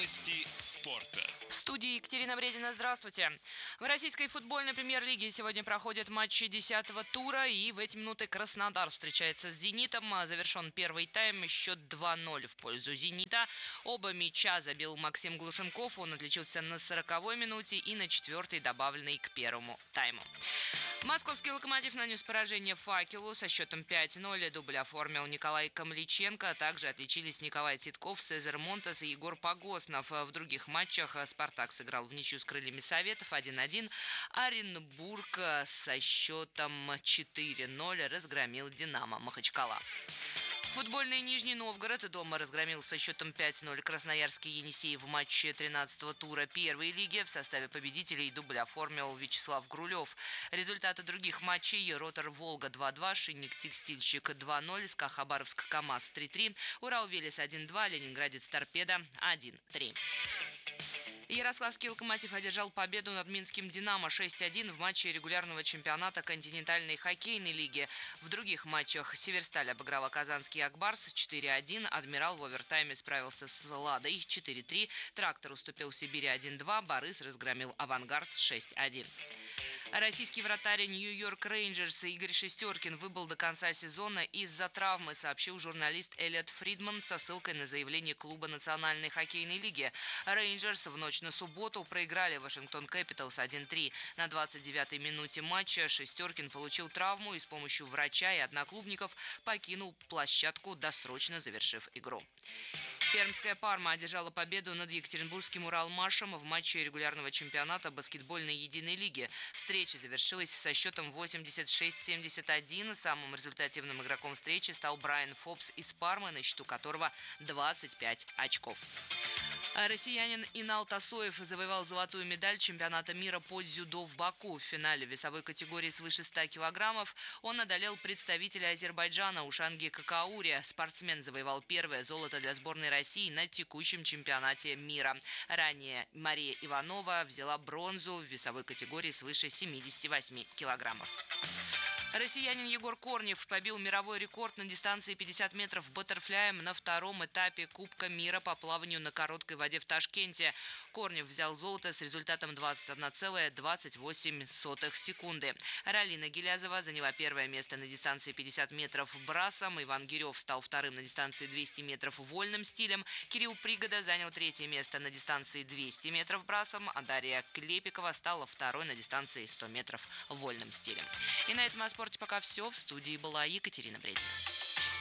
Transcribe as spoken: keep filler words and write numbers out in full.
Новости спорта. В студии Екатерина Бредина. Здравствуйте. В российской футбольной премьер-лиге сегодня проходят матчи десятого тура, и в эти минуты Краснодар встречается с «Зенитом». Завершен первый тайм, счет два ноль в пользу «Зенита». Оба мяча забил Максим Глушенков, он отличился на сороковой минуте и на четвертой, добавленной к первому тайму. Московский «Локомотив» нанес поражение «Факелу» со счетом пять ноль. Дубль оформил Николай Камличенко. Также отличились Николай Титков, Цезарь Монтес и Егор Погоснов. В других матчах «Спартак» сыграл в ничью с «Крыльями Советов» один один. Оренбург со счетом четыре ноль разгромил «Динамо» Махачкала. Футбольный Нижний Новгород дома разгромил со счетом пять ноль красноярский «Енисей» в матче тринадцатого тура первой лиги. В составе победителей дубль оформил Вячеслав Грулев. Результаты других матчей: Ротор Волга два два, Шинник Текстильщик два ноль, СКА Хабаровск КамАЗ три три, Урал Велес один два, Ленинградец Торпедо один три. Ярославский «Локомотив» одержал победу над Минским «Динамо» шесть один в матче регулярного чемпионата континентальной хоккейной лиги. В других матчах Северсталь обыграла казанский «Акбарс» четыре один, Адмирал в овертайме справился с «Ладой» четыре три, Трактор уступил Сибири один два, Борис разгромил «Авангард» шесть один. Российский вратарь Нью-Йорк Рейнджерс Игорь Шестеркин выбыл до конца сезона из-за травмы, сообщил журналист Эллиот Фридман со ссылкой на заявление клуба Национальной хоккейной лиги. Рейнджерс в ночь на субботу проиграли Вашингтон Кэпиталс один три. На двадцать девятой минуте матча Шестеркин получил травму и с помощью врача и одноклубников покинул площадку, досрочно завершив игру. Пермская «Парма» одержала победу над екатеринбургским «Уралмашем» в матче регулярного чемпионата баскетбольной единой лиги. Встреча завершилась со счетом восемьдесят шесть семьдесят один. Самым результативным игроком встречи стал Брайан Фобс из «Пармы», на счету которого двадцать пять очков. Россиянин Инал Тасоев завоевал золотую медаль чемпионата мира по дзюдо в Баку. В финале весовой категории свыше ста килограммов он одолел представителя Азербайджана Ушанги Какаури. Спортсмен завоевал первое золото для сборной России на текущем чемпионате мира. Ранее Мария Иванова взяла бронзу в весовой категории свыше семидесяти восьми килограммов. Россиянин Егор Корнев побил мировой рекорд на дистанции пятьдесят метров баттерфляем на втором этапе Кубка мира по плаванию на короткой воде в Ташкенте. Корнев взял золото с результатом двадцать одна целая двадцать восемь сотых секунды. Ралина Гилязова заняла первое место на дистанции пятьдесят метров брасом. Иван Гирев стал вторым на дистанции двести метров вольным стилем. Кирилл Пригода занял третье место на дистанции двести метров брасом, а Дарья Клепикова стала второй на дистанции сто метров вольным стилем. И на этом о спорте пока все. В студии была Екатерина Бредина.